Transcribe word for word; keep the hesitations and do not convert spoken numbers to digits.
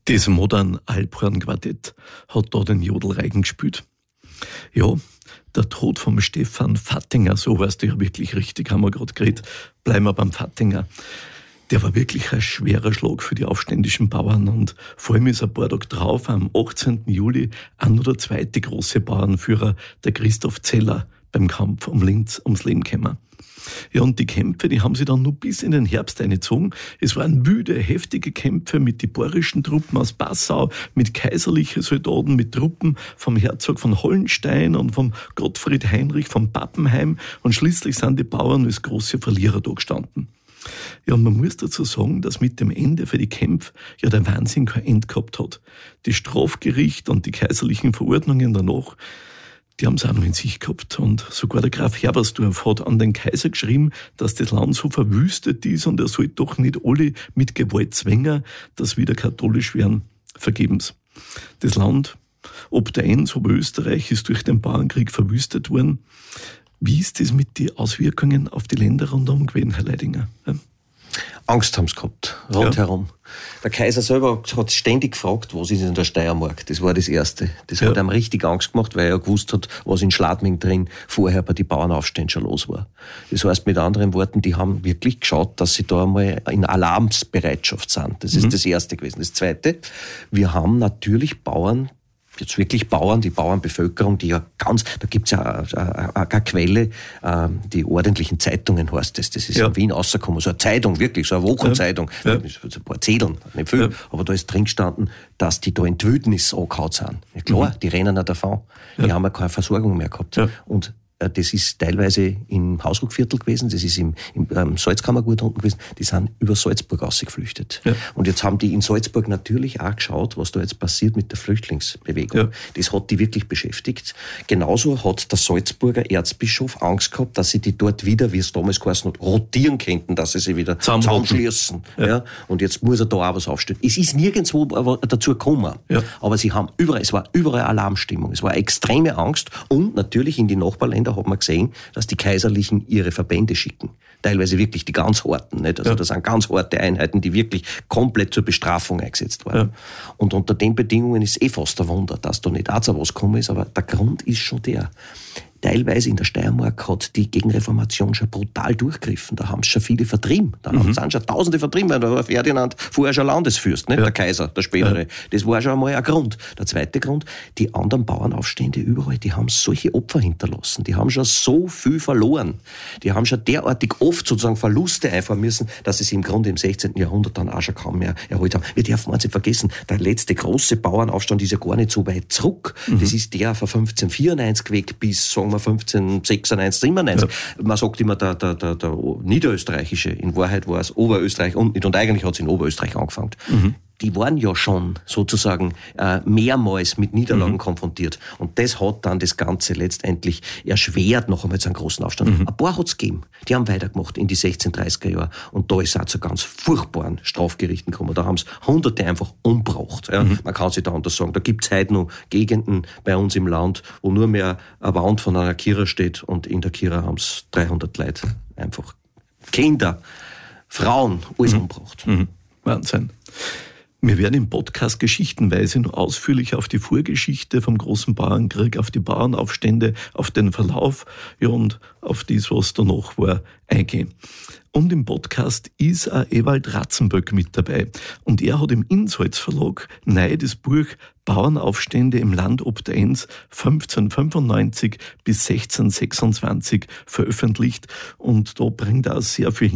Das Modern Alphorn-Quartett hat da den Jodelreigen gespielt. Ja, der Tod vom Stefan Fattinger, so weißt du ja wirklich richtig, haben wir gerade geredet, bleiben wir beim Fattinger. Der war wirklich ein schwerer Schlag für die aufständischen Bauern und vor allem ist ein paar Tage drauf, am achtzehnten Juli, auch noch der zweite große Bauernführer, der Christoph Zeller, beim Kampf um Linz ums Leben gekommen. Ja, und die Kämpfe, die haben sie dann nur bis in den Herbst eingezogen. Es waren wüde, heftige Kämpfe mit den bayerischen Truppen aus Passau, mit kaiserlichen Soldaten, mit Truppen vom Herzog von Hollenstein und vom Gottfried Heinrich von Pappenheim. Und schließlich sind die Bauern als große Verlierer da gestanden. Ja, und man muss dazu sagen, dass mit dem Ende für die Kämpfe ja der Wahnsinn kein Ende gehabt hat. Die Strafgerichte und die kaiserlichen Verordnungen danach, die haben es auch noch in sich gehabt. Und sogar der Graf Herbersdorf hat an den Kaiser geschrieben, dass das Land so verwüstet ist und er soll doch nicht alle mit Gewalt zwingen, dass wieder katholisch werden. Vergebens. Das Land, ob der Enns, ob Österreich, ist durch den Bauernkrieg verwüstet worden. Wie ist das mit den Auswirkungen auf die Länder rundherum gewesen, Herr Leidinger? Ja? Angst haben sie gehabt, rundherum. Ja. Der Kaiser selber hat ständig gefragt, was ist in der Steiermark. Das war das Erste. Das ja. hat ihm richtig Angst gemacht, weil er gewusst hat, was in Schladming drin vorher bei den Bauernaufständen schon los war. Das heißt mit anderen Worten, die haben wirklich geschaut, dass sie da einmal in Alarmsbereitschaft sind. Das ist mhm. das Erste gewesen. Das Zweite, wir haben natürlich Bauern, jetzt wirklich Bauern, die Bauernbevölkerung, die ja ganz, da gibt's ja eine, eine Quelle, die ordentlichen Zeitungen heißt das, das ist ja. in Wien rausgekommen, so eine Zeitung, wirklich, so eine Wochenzeitung, ja. Ja. ein paar Zetteln, nicht viel, ja. aber da ist drin gestanden, dass die da in die Wildnis angehauen sind. Ja klar, mhm. die rennen ja davon, ja. die haben ja keine Versorgung mehr gehabt. Ja. Und das ist teilweise im Hausruckviertel gewesen, das ist im, im ähm, Salzkammergut unten gewesen, die sind über Salzburg rausgeflüchtet. Ja. Und jetzt haben die in Salzburg natürlich auch geschaut, was da jetzt passiert mit der Flüchtlingsbewegung. Ja. Das hat die wirklich beschäftigt. Genauso hat der Salzburger Erzbischof Angst gehabt, dass sie die dort wieder, wie es damals geheißen hat, rotieren könnten, dass sie sie wieder zusammenschließen. Ja. Ja. Und jetzt muss er da auch was aufstellen. Es ist nirgendwo dazu gekommen. Ja. Aber sie haben überall, es war überall Alarmstimmung. Es war extreme Angst und natürlich in die Nachbarländer hat man gesehen, dass die Kaiserlichen ihre Verbände schicken. Teilweise wirklich die ganz harten. Nicht? Also ja. das sind ganz harte Einheiten, die wirklich komplett zur Bestrafung eingesetzt waren. Ja. Und unter den Bedingungen ist eh fast ein Wunder, dass da nicht auch so was gekommen ist. Aber der Grund ist schon der. Teilweise in der Steiermark hat die Gegenreformation schon brutal durchgegriffen. Da haben es schon viele vertrieben. Da mhm. sind schon Tausende vertrieben, weil da war Ferdinand vorher schon Landesfürst, nicht? Ja. Der Kaiser, der spätere. Ja. Das war schon einmal ein Grund. Der zweite Grund, die anderen Bauernaufstände überall, die haben solche Opfer hinterlassen. Die haben schon so viel verloren. Die haben schon derartig oft sozusagen Verluste einfahren müssen, dass sie sich im Grunde im sechzehnten Jahrhundert dann auch schon kaum mehr erholt haben. Wir dürfen uns nicht vergessen, der letzte große Bauernaufstand ist ja gar nicht so weit zurück. Mhm. Das ist der von fünfzehnhundertvierundneunzig weg bis, sagen wir, fünfzehnhundertsechsundneunzig, siebenundneunzig. Ja. Man sagt immer, der, der, der, der niederösterreichische, in Wahrheit war es Oberösterreich und nicht, und eigentlich hat es in Oberösterreich angefangen. Mhm. Die waren ja schon sozusagen äh, mehrmals mit Niederlagen mhm. konfrontiert. Und das hat dann das Ganze letztendlich erschwert, noch einmal zu einem großen Aufstand. Mhm. Ein paar hat es gegeben. Die haben weitergemacht in die sechzehnhundertdreißiger Jahre. Und da ist es auch zu ganz furchtbaren Strafgerichten gekommen. Da haben es Hunderte einfach umgebracht. Ja. Mhm. Man kann sich da anders sagen. Da gibt es heute noch Gegenden bei uns im Land, wo nur mehr eine Wand von einer Kira steht und in der Kira haben es dreihundert Leute einfach. Kinder, Frauen, alles mhm. umgebracht. Mhm. Wahnsinn. Wir werden im Podcast geschichtenweise noch ausführlich auf die Vorgeschichte vom großen Bauernkrieg, auf die Bauernaufstände, auf den Verlauf, ja, und auf das, was danach war, eingehen. Und im Podcast ist auch Ewald Ratzenböck mit dabei. Und er hat im Insalz Verlag neu das Buch Bauernaufstände im Land ob der Enns fünfzehnhundertfünfundneunzig bis sechzehnhundertsechsundzwanzig veröffentlicht. Und da bringt er auch sehr viel